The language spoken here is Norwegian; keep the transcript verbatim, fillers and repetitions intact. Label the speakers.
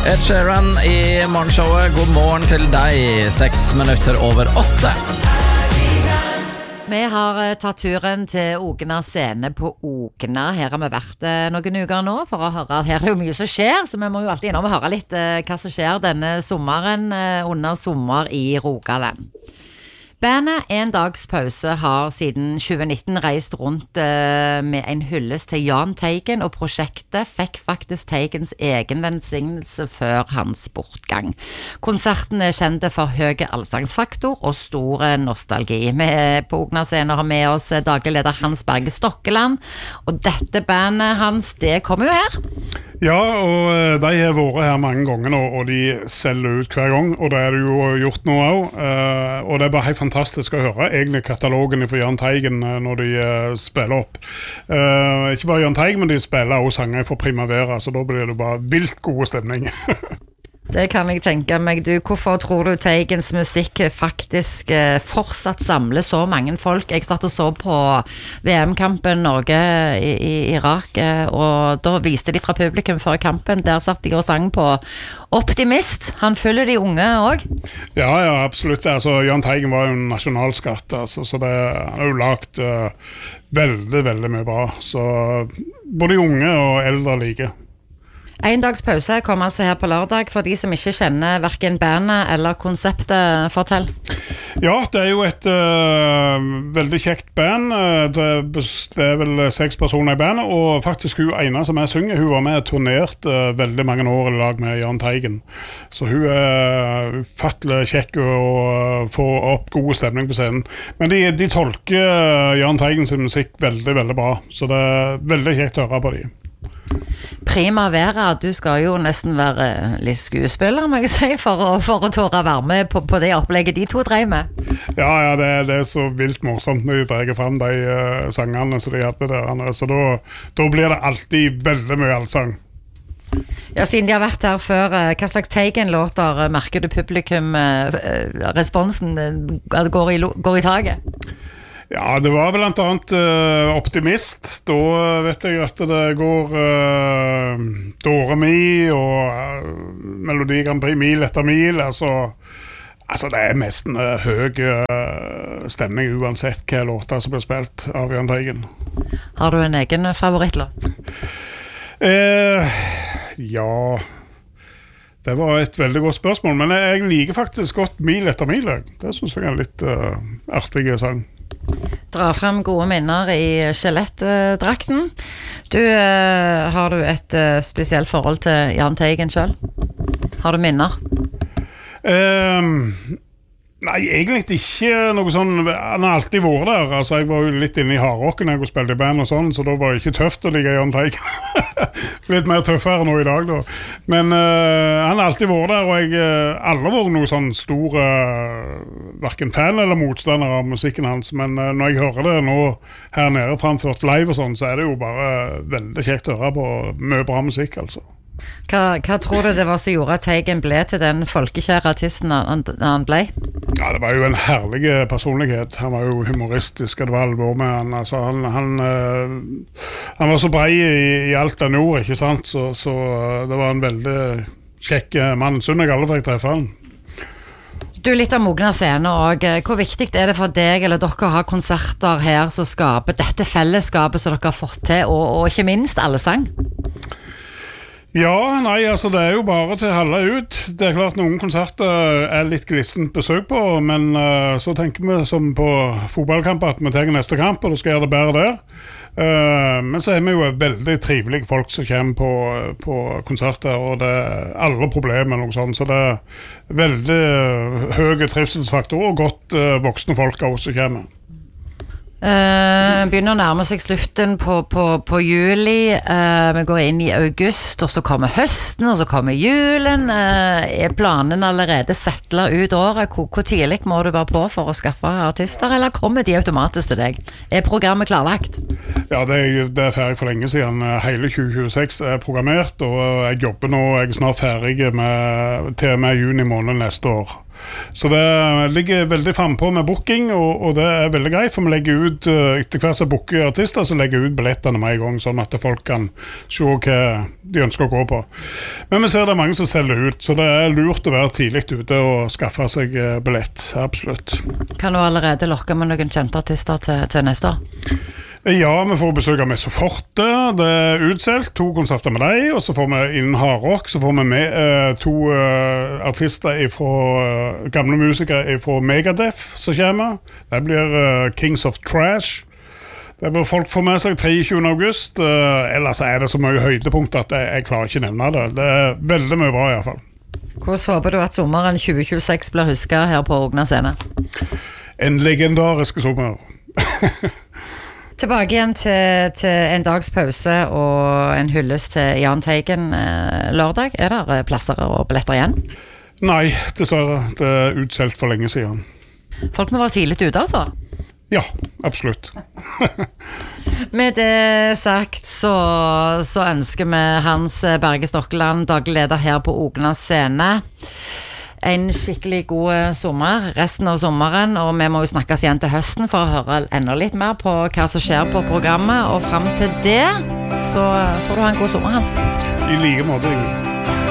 Speaker 1: Ed Sheeran i morgenshowet. God morgen til deg, seks minutter over åtte.
Speaker 2: Vi har tatt turen til Ogna scene på Ogna. Her har vi vært noen uker nå for å høre. Her er det jo mye som skjer, så vi må jo alltid innom og høre litt hva som skjer denne sommeren under sommer i Rogaland. Bandet En Dags Pause har siden tjue nitten reist rundt uh, med en hyllest til Jahn Teigen, og prosjektet fikk faktisk Teigens egen velsignelse før hans bortgang. Konserten er kjent for høy allsangsfaktor og stor nostalgi. Vi på Ogna scene har med oss daglig leder Hans Berge Stokkeland, og dette bandet hans, det kommer jo her.
Speaker 3: Ja, og de har vært her mange ganger nå, og de selger ut hver gang, og det er det jo gjort nå også, og det er bare helt fantastisk å høre egentlig katalogen for Jahn Teigen når de spiller opp. Ikke bare Jahn Teigen, men de spiller også sanger for Primavera, så da blir det bare vilt god stemning.
Speaker 2: Det kan jeg tenke meg. Du, hvorfor tror du Teigens musikk faktisk eh, fortsatt samler så mange folk? Jeg satt og så på V M-kampen Norge i, i Irak, eh, og da viste de fra publikum før kampen. Der satt de og sang på Optimist. Han følger de unge også.
Speaker 3: Ja, ja, absolutt. Altså, Jahn Teigen var jo en nasjonalskatt, altså, så det, han har jo lagt uh, veldig, veldig mye bra. Så både unge og eldre like.
Speaker 2: En Dags Pause kom altså her på lørdag. For de som ikke kjenner hverken bandet eller konseptet, fortell.
Speaker 3: Ja, det er jo et uh, veldig kjekt band. Det, det er vel seks personer i bandet, og faktisk hun ene som jeg synger, hun var med og turnert uh, veldig mange år i lag med Jahn Teigen. Så hun er ufattelig kjekk og uh, får opp god stemning på scenen. Men de, de tolker uh, Jahn Teigens musikk veldig, veldig bra, så det er veldig kjekt å høre på dem.
Speaker 2: Primavera, du skal jo nesten være litt skuespiller, må jeg si, for å, for å tåre være med på, på det opplegget de to dreier med.
Speaker 3: Ja, ja, det, det er så vilt morsomt når de dreier frem de uh, sangene som de hadde der, så da, da blir det alltid veldig mye allsang.
Speaker 2: Ja, siden de har vært her før, hva slags Teigen-låter merker du publikum, responsen går i, går i taget?
Speaker 3: Ja, det var blant annet uh, Optimist. Da vet jeg at det går uh, Dore Mi og uh, Melodi Grand Prix Mil etter mil. Altså, altså det er mest en uh, høy uh, stemning uansett hva låter som blir spilt av Jahn Teigen.
Speaker 2: Har du en egen favorittlåt?
Speaker 3: Uh, ja, det var et veldig godt spørsmål, men jeg, jeg liker faktisk godt Mil etter mil. Det synes jeg er en litt uh, artig sang.
Speaker 2: Dra frem gode minner i skjelettdrakten. Du, uh, har du et uh, spesielt forhold til Jahn Teigen selv? Har du minner?
Speaker 3: Um, nei, egentlig ikke noe sånn. Han har alltid vært der. Altså, jeg var jo litt inne i hardrocken når jeg spilte i band og sånn, så da var det ikke tøft å ligge Jahn Teigen. Litt mer tøffere nå i dag da. Men uh, han har alltid vært der, og jeg uh, aldri vært noe sånn stor uh, hverken fan eller motstander av musikken hans, men uh, når jeg hører det nå her nede framført live og sånn, så er det jo bare uh, veldig kjekt å høre på mye bra musikk, altså.
Speaker 2: Hva, hva tror du det var som gjorde at Teigen ble til den folkekjære artisten han, han ble?
Speaker 3: Ja, det var jo en herlig personlighet. Han var jo humoristisk, det var alvor med han. Altså, han, han, uh, han var så brei i, i alt han gjorde, ikke sant? Så, så uh, det var en veldig kjekk mann. Synd jeg aldri fikk treffe han.
Speaker 2: Du, litt av Ogna scene, og hvor viktig er det for deg eller dere å ha konserter her som skaper dette fellesskapet som dere har fått til, og, og ikke minst alle sang?
Speaker 3: Ja, nei, altså det er jo bare til å holde ut. Det er klart noen konserter er litt glissent besøk på, men uh, så tenker vi som på fotballkamper at vi tar neste kamp, og da skal gjøre det bedre der. Uh, men så er vi jo veldig trivelige folk som kommer på, på konserter, og det er alle problemer eller noe sånt, så det er veldig uh, høye trivselsfaktor og godt uh, voksne folk også som kommer.
Speaker 2: Uh, begynner å nærme seg slutten på, på, på juli, uh, vi går inn i august, og så kommer høsten, og så kommer julen. Uh, er planen allerede settlet ut året? Hvor, hvor tidlig må du være på for å skaffe artister, eller kommer de automatisk til deg? Er programmet klarlagt?
Speaker 3: Ja, det er, det er ferdig for lenge siden. Hele tjue tjueseks er programmert, og jeg jobber nå, jeg er snart ferdig med, til og med juni måned neste år. Så det ligger veldig frempå med booking, og, og det er veldig greit, for vi legger ut, etter hver som booker artister, så legger vi ut billettene med en gang, sånn at folk kan se hva de ønsker å gå på. Men vi ser det er mange som selger ut, så det er lurt å være tidlig ute og skaffe seg billett, absolutt.
Speaker 2: Kan du allerede lokke med noen kjente artister til, til neste år?
Speaker 3: Ja, vi får besøk av Messo Forte, det er utselt, to konserter med deg, og så får vi innen hardrock, så får vi med eh, to eh, artister fra eh, gamle musikere fra Megadeth som kommer. Det blir eh, Kings of Trash. Det blir folk får med seg tjuetre august, eh, ellers er det så mye høydepunkt at jeg, jeg klarer ikke nevne det. Det er veldig mye bra i hvert fall.
Speaker 2: Hvordan håper du at sommeren tjue tjueseks blir husket her på Ogna scene?
Speaker 3: En legendarisk sommer.
Speaker 2: Tilbake igjen til, til en dags pause og en hyllest til Jahn Teigen eh, lørdag. Er det plasser og billetter igjen?
Speaker 3: Nei, dessverre. Det er utselt for lenge siden.
Speaker 2: Folk må være tidlig ute, altså?
Speaker 3: Ja, absolutt.
Speaker 2: Med det sagt så, så ønsker vi Hans Berge Stokkeland, daglig leder her på Ogna scene, en skikkelig god sommer resten av sommeren, og vi må jo snakkes igjen til høsten for å høre enda litt mer på hva som skjer på programmet, og frem til det så får du ha en god sommer, Hans.
Speaker 3: I like måte.